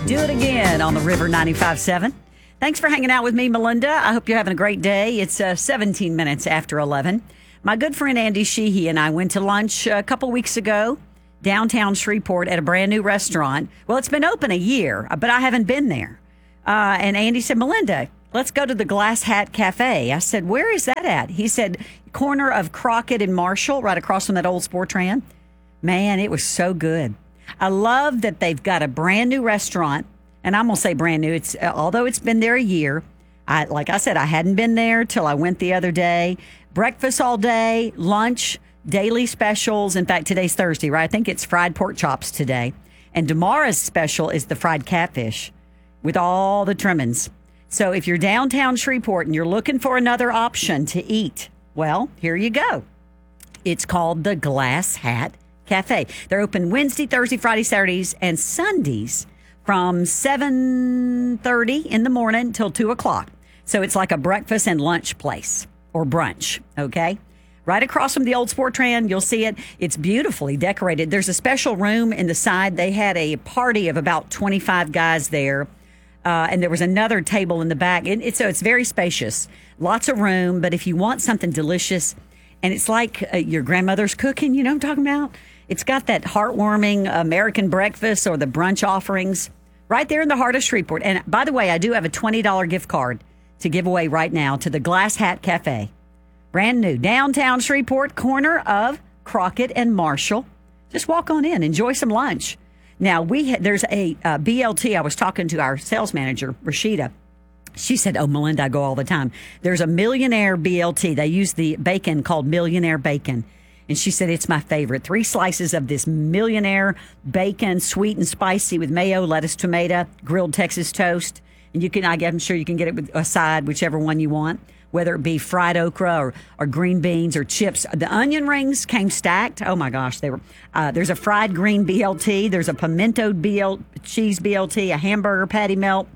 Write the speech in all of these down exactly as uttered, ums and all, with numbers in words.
Do It Again on the River ninety-five point seven. Thanks for hanging out with me, Melinda. I hope you're having a great day. It's uh, seventeen minutes after eleven. My good friend Andy Sheehy and I went to lunch a couple weeks ago downtown Shreveport at a brand new restaurant. Well, it's been open a year, but I haven't been there. Uh, and Andy said, Melinda, let's go to the Glass Hat Cafe. I said, where is that at? He said, corner of Crockett and Marshall, right across from that old Sportran. Man, it was so good. I love that they've got a brand new restaurant, and I'm going to say brand new. It's uh, although it's been there a year. I, like I said, I hadn't been there till I went the other day. Breakfast all day, lunch, daily specials. In fact, today's Thursday, right? I think it's fried pork chops today. And tomorrow's special is the fried catfish with all the trimmings. So if you're downtown Shreveport and you're looking for another option to eat, well, here you go. It's called the Glass Hat Cafe. They're open Wednesday, Thursday, Friday, Saturdays, and Sundays from seven thirty in the morning till two o'clock. So it's like a breakfast and lunch place or brunch, okay? Right across from the old Sportran, you'll see it. It's beautifully decorated. There's a special room in the side. They had a party of about twenty-five guys there, uh, and there was another table in the back. It, it, so it's very spacious. Lots of room, but if you want something delicious, and it's like uh, your grandmother's cooking, you know what I'm talking about? It's got that heartwarming American breakfast or the brunch offerings right there in the heart of Shreveport. And by the way, I do have a twenty dollars gift card to give away right now to the Glass Hat Cafe. Brand new. Downtown Shreveport, corner of Crockett and Marshall. Just walk on in. Enjoy some lunch. Now, we ha- there's a uh, B L T. I was talking to our sales manager, Rashida. She said, oh, Melinda, I go all the time. There's a Millionaire B L T. They use the bacon called Millionaire Bacon. And she said, it's my favorite. Three slices of this Millionaire bacon, sweet and spicy with mayo, lettuce, tomato, grilled Texas toast. And you can, I'm sure you can get it with a side, whichever one you want, whether it be fried okra or, or green beans or chips. The onion rings came stacked. Oh, my gosh. They were. Uh, there's a fried green B L T. There's a pimento B L, cheese B L T, a hamburger patty melt,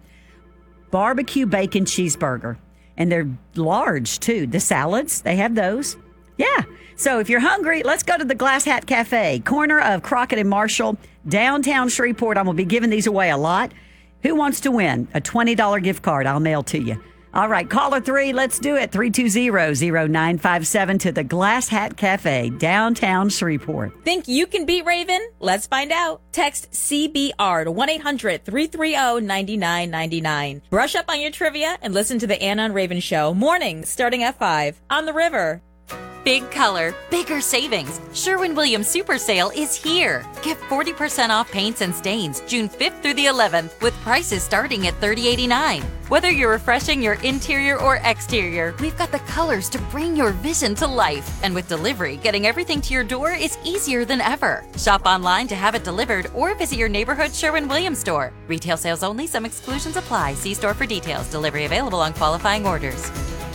barbecue bacon cheeseburger. And they're large, too. The salads, they have those. Yeah. So if you're hungry, let's go to the Glass Hat Cafe, corner of Crockett and Marshall, downtown Shreveport. I'm going to be giving these away a lot. Who wants to win a twenty dollars gift card? I'll mail to you. All right, caller three, let's do it. three two zero, zero nine five seven to the Glass Hat Cafe, downtown Shreveport. Think you can beat Raven? Let's find out. Text C B R to one eight hundred, three three zero, nine nine nine nine. Brush up on your trivia and listen to the Anna and Raven Show, mornings starting at five on the River. Big color, bigger savings. Sherwin-Williams Super Sale is here. Get forty percent off paints and stains June fifth through the eleventh with prices starting at thirty eighty-nine. Whether you're refreshing your interior or exterior, we've got the colors to bring your vision to life. And with delivery, getting everything to your door is easier than ever. Shop online to have it delivered or visit your neighborhood Sherwin-Williams store. Retail sales only. Some exclusions apply. See store for details. Delivery available on qualifying orders.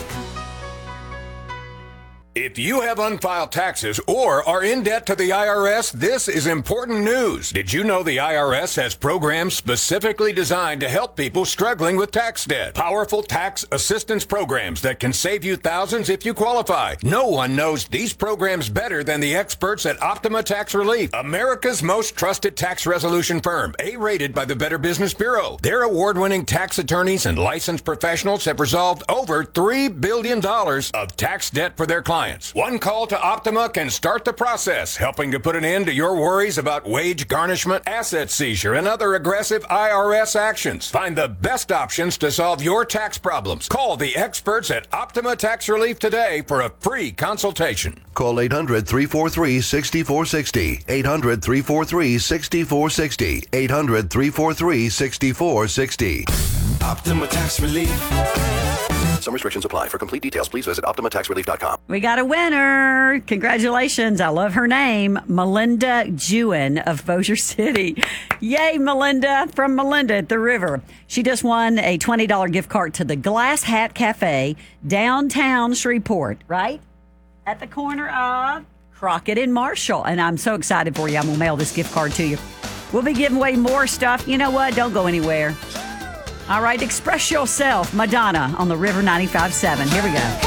If you have unfiled taxes or are in debt to the I R S, this is important news. Did you know the I R S has programs specifically designed to help people struggling with tax debt? Powerful tax assistance programs that can save you thousands if you qualify. No one knows these programs better than the experts at Optima Tax Relief, America's most trusted tax resolution firm, A-rated by the Better Business Bureau. Their award-winning tax attorneys and licensed professionals have resolved over three billion dollars of tax debt for their clients. One call to Optima can start the process, helping to put an end to your worries about wage garnishment, asset seizure, and other aggressive I R S actions. Find the best options to solve your tax problems. Call the experts at Optima Tax Relief today for a free consultation. Call eight hundred, three four three, six four six zero. eight hundred, three four three, six four six zero. eight hundred, three four three, six four six zero. Optima Tax Relief. Some restrictions apply. For complete details, please visit optima tax relief dot com. We got a winner. Congratulations. I love her name, Melinda Jewin of Bossier City. Yay, Melinda, from Melinda at the River. She just won a twenty dollars gift card to the Glass Hat Cafe, downtown Shreveport, right? At the corner of Crockett and Marshall. And I'm so excited for you. I'm going to mail this gift card to you. We'll be giving away more stuff. You know what? Don't go anywhere. All right, express yourself. Madonna on the River ninety-five point seven. Here we go.